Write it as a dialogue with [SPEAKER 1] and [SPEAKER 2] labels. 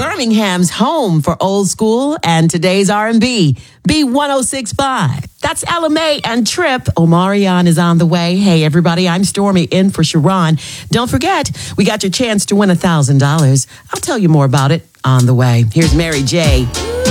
[SPEAKER 1] Birmingham's home for old school and today's R&B. B1065. That's LMA and Trip. Omarion is on the way. Hey, everybody, I'm Stormy in for Sharon. Don't forget, we got your chance to win $1,000. I'll tell you more about it on the way. Here's Mary J.